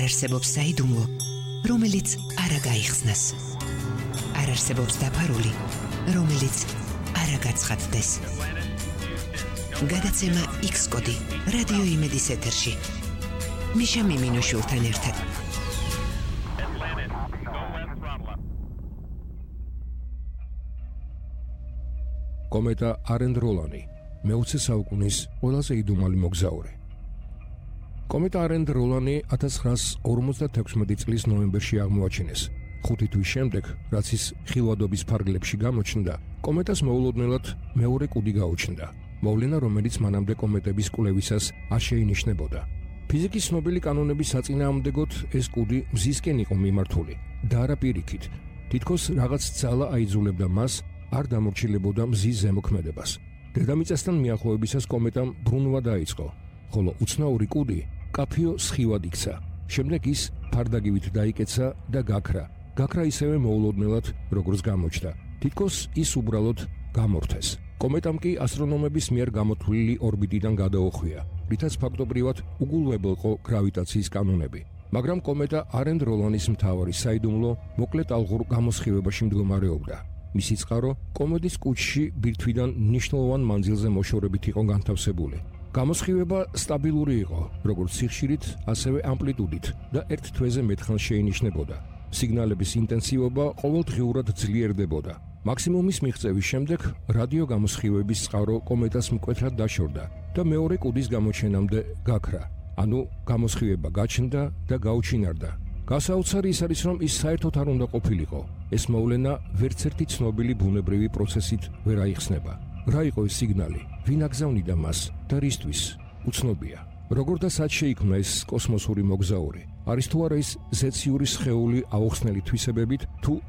არ არსებობს საიდუმლო, რომელიც არ გაიხსნას. არ არსებობს დაფარული, რომელიც არ გაცხადდეს. გადაცემა X-კოდი რადიო იმედის ეთერში. მიშა მიმინოშვილთან ერთად. კომეტა არენდროლანი, მე-20 საუკუნის ყველაზე იდუმალი მოგზაური. კომეტა არენდროლანი 1956 წლის ნოემბერში აღმოაჩინეს. 5 თვის შემდეგ, რაც ის ხილვადობის ფარგლებში გამოჩნდა, კომეტას მოულოდნელად მეორე კუდი გაუჩნდა. მოვლენა, რომელიც მანამდე კომეტების კვლევისას არ შეინიშნებოდა. ფიზიკის ცნობილი კანონების საწინააღმდეგოდ ეს კუდი მზისკენ იყო მიმართული და არა პირიქით. თითქოს რაღაც ძალა აიძულებდა მას არ დამორჩილებოდა მზის ზემოქმედებას. დედამიწასთან მიახლოებისას კომეტამ ბრუნვა დაიწყო, ხოლო უცნაური კუდი კაფიო სხივად იქცა. შემდეგ ის ფარდაგივით დაიკეცა და გაქრა. გაქრა ისევე მოულოდნელად, როგორც გამოჩნდა. თითქოს ის უბრალოდ გამორთეს. კომეტამ კი ასტრონომების მიერ გამოთვლილი ორბიტიდან გადაუხვია, რითაც ფაქტობრივად უგულვებელყო გრავიტაციის კანონები. მაგრამ კომეტა არენდროლანის მთავარი საიდუმლო მოკლე ტალღურ გამოსხივებაში მდგომარეობდა. მისი წყარო კომეტის კუჭში ბირთვიდან მნიშვნელოვან მანძილზე მოშორებით იყო განთავსებული. გამოსხივება სტაბილური იყო, როგორც სიხშირით, ასევე ამპლიტუდით და ერთ თვეზე მეტხანს შეინიშნებოდა. სიგნალების ინტენსივობა ყოველდღიურად ძლიერდებოდა. მაქსიმუმის მიღწევის შემდეგ რადიო გამოსხივების წყარო კომეტას მკვეთრად დაშორდა და მეორე კუდის გამოჩენამდე გაქრა. ანუ გამოსხივება გაჩნდა და გაუჩინარდა. გასაოცარი ის არის, რომ ის საერთოდ არ უნდა ყოფილიყო. ეს მოვლენა ვერცერთი ცნობილი ბუნებრივი პროცესით ვერ აიხსნება. რა იყო ეს სიგნალი? ვინ აგზავნიდა მას და რისთვის? უცნობია. როგორ და სად შეიქმნა ეს კოსმოსური მოგზაური? არის თუ არა ის ზეციური სხეული აუხსნელი თვისებებით, თუ